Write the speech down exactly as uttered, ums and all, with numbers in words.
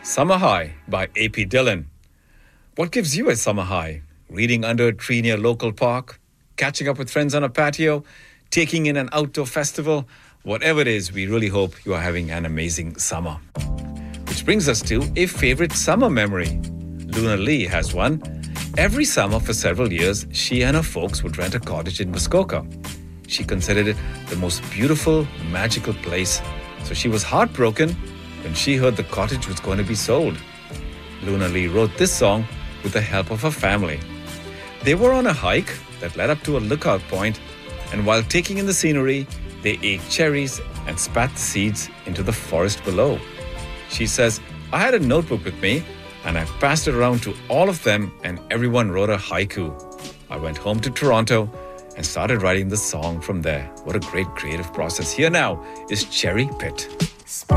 Summer High by A P Dylan. What gives you a summer high? Reading under a tree near a local park? Catching up with friends on a patio? Taking in an outdoor festival? Whatever it is, we really hope you are having an amazing summer. Which brings us to a favorite summer memory. Luna Lee has one. Every summer for several years, she and her folks would rent a cottage in Muskoka. She considered it the most beautiful, magical place, so she was heartbroken when she heard the cottage was going to be sold. Luna Lee wrote this song with the help of her family. They were on a hike that led up to a lookout point, and while taking in the scenery, they ate cherries and spat the seeds into the forest below. She says, I had a notebook with me, and I passed it around to all of them, and everyone wrote a haiku. I went home to Toronto and started writing the song from there. What a great creative process. Here now is Cherry Pit.